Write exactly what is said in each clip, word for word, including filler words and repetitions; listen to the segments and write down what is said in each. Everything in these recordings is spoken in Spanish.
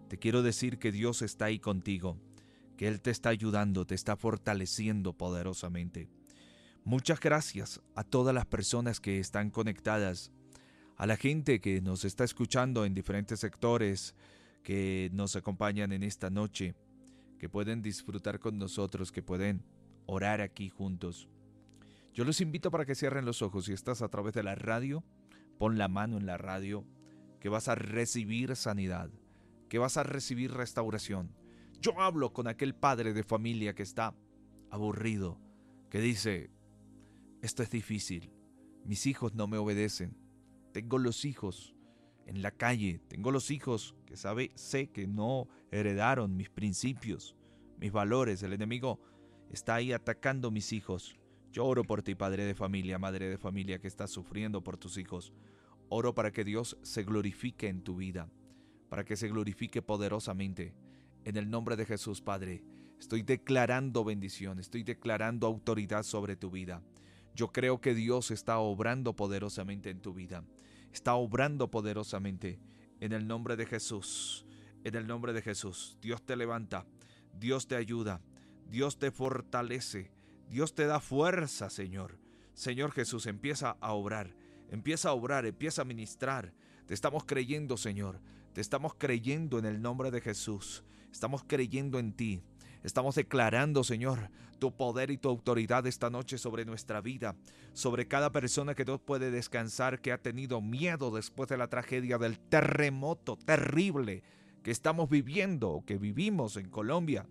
te quiero decir que Dios está ahí contigo, que Él te está ayudando, te está fortaleciendo poderosamente. Muchas gracias a todas las personas que están conectadas, a la gente que nos está escuchando en diferentes sectores, que nos acompañan en esta noche, que pueden disfrutar con nosotros, que pueden orar aquí juntos. Yo los invito para que cierren los ojos. Si estás a través de la radio, pon la mano en la radio, que vas a recibir sanidad, que vas a recibir restauración. Yo hablo con aquel padre de familia que está aburrido, que dice, esto es difícil, mis hijos no me obedecen, tengo los hijos en la calle, tengo los hijos que sabe, sé que no heredaron mis principios, mis valores, el enemigo está ahí atacando mis hijos. Yo oro por ti, padre de familia, madre de familia que estás sufriendo por tus hijos. Oro para que Dios se glorifique en tu vida, para que se glorifique poderosamente. En el nombre de Jesús, Padre, estoy declarando bendición, estoy declarando autoridad sobre tu vida. Yo creo que Dios está obrando poderosamente en tu vida. Está obrando poderosamente en el nombre de Jesús. En el nombre de Jesús, Dios te levanta, Dios te ayuda, Dios te fortalece, Dios te da fuerza, Señor. Señor Jesús, empieza a obrar, empieza a obrar, empieza a ministrar. Te estamos creyendo, Señor, te estamos creyendo en el nombre de Jesús. Estamos creyendo en ti. Estamos declarando, Señor, tu poder y tu autoridad esta noche sobre nuestra vida, sobre cada persona que no puede descansar, que ha tenido miedo después de la tragedia del terremoto terrible que estamos viviendo o que vivimos en Colombia.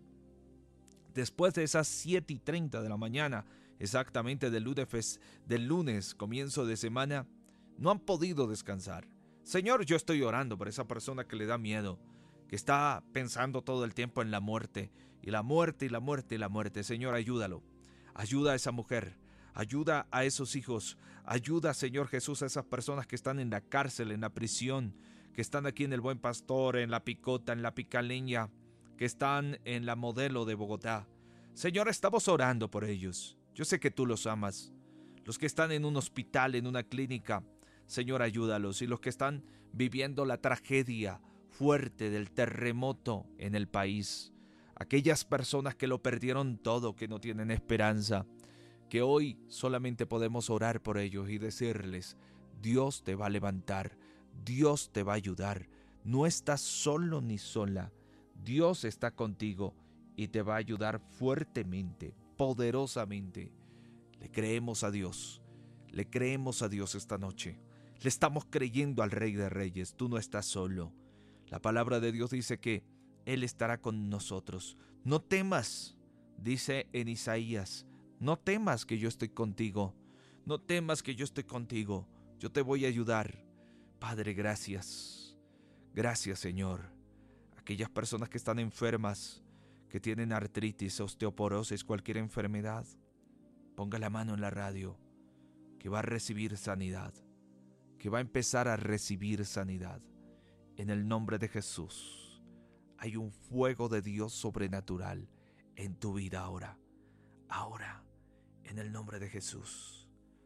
Después de esas siete y treinta de la mañana, exactamente del lunes, del lunes, comienzo de semana, no han podido descansar. Señor, yo estoy orando por esa persona que le da miedo, que está pensando todo el tiempo en la muerte, y la muerte, y la muerte, y la muerte. Señor, ayúdalo. Ayuda a esa mujer, ayuda a esos hijos, ayuda, Señor Jesús, a esas personas que están en la cárcel, en la prisión, que están aquí en el Buen Pastor, en la Picota, en la Picaleña, que están en la Modelo de Bogotá. Señor, estamos orando por ellos. Yo sé que tú los amas. Los que están en un hospital, en una clínica, Señor, ayúdalos. Y los que están viviendo la tragedia fuerte del terremoto en el país, aquellas personas que lo perdieron todo, que no tienen esperanza, que hoy solamente podemos orar por ellos y decirles, Dios te va a levantar, Dios te va a ayudar, no estás solo ni sola, Dios está contigo y te va a ayudar fuertemente, poderosamente. Le creemos a Dios, le creemos a Dios esta noche, le estamos creyendo al Rey de Reyes, tú no estás solo. La palabra de Dios dice que Él estará con nosotros. No temas, dice en Isaías, no temas que yo estoy contigo. No temas que yo estoy contigo. Yo te voy a ayudar. Padre, gracias. Gracias, Señor. Aquellas personas que están enfermas, que tienen artritis, osteoporosis, cualquier enfermedad, ponga la mano en la radio, que va a recibir sanidad, que va a empezar a recibir sanidad. En el nombre de Jesús, hay un fuego de Dios sobrenatural en tu vida ahora. Ahora, en el nombre de Jesús,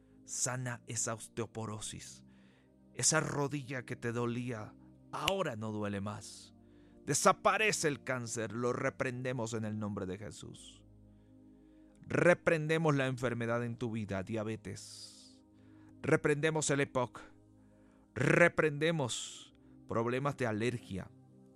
sana esa osteoporosis. Esa rodilla que te dolía, ahora no duele más. Desaparece el cáncer, lo reprendemos en el nombre de Jesús. Reprendemos la enfermedad en tu vida, diabetes. Reprendemos el E P O C. Reprendemos problemas de alergia.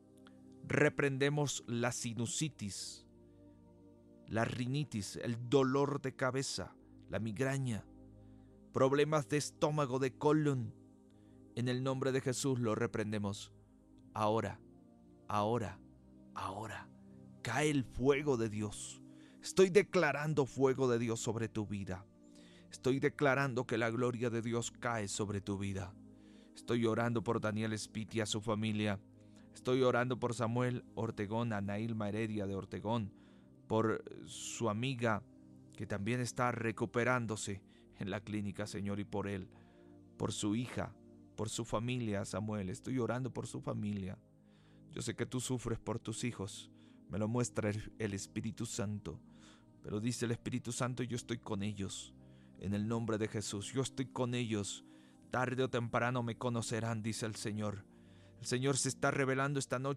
Reprendemos la sinusitis, la rinitis, el dolor de cabeza, la migraña, problemas de estómago, de colon. En el nombre de Jesús lo reprendemos. Ahora, ahora, ahora, cae el fuego de Dios. Estoy declarando fuego de Dios sobre tu vida. Estoy declarando que la gloria de Dios cae sobre tu vida. Estoy orando por Daniel Spiti y a su familia. Estoy orando por Samuel Ortegón, Anaílma Heredia de Ortegón, por su amiga que también está recuperándose en la clínica, Señor, y por él, por su hija, por su familia, Samuel. Estoy orando por su familia. Yo sé que tú sufres por tus hijos, me lo muestra el Espíritu Santo, pero dice el Espíritu Santo, yo estoy con ellos, en el nombre de Jesús, yo estoy con ellos, tarde o temprano me conocerán, dice el Señor. El Señor se está revelando esta noche